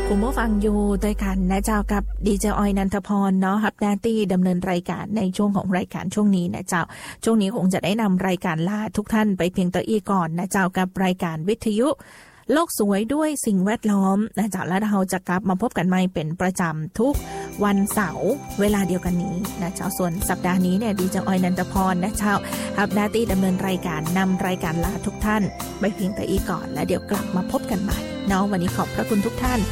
คุณผู้ฟังอยู่ด้วยกันนะเจ้ากับดีเจออยนันทพรเนาะฮับหน้าที่ดำเนินรายการในช่วงของรายการช่วงนี้นะเจ้าช่วงนี้คงจะได้นำรายการลาทุกท่านไปเพียงแต่อีก่อนนะเจ้ากับรายการวิทยุโลกสวยด้วยสิ่งแวดล้อมนะเจ้าและเราจะกลับมาพบกันใหม่เป็นประจำทุกวันเสาร์เวลาเดียวกันนี้นะเจ้าส่วนสัปดาห์นี้เนี่ยดีเจออยนันทพรนะเจ้าฮับหน้าที่ดำเนินรายการนำรายการลาทุกท่านไปเพียงแต่อีก่อนและเดี๋ยวกลับมาพบกันใหม่เนาะวันนี้ขอบพระคุณทุกท่าน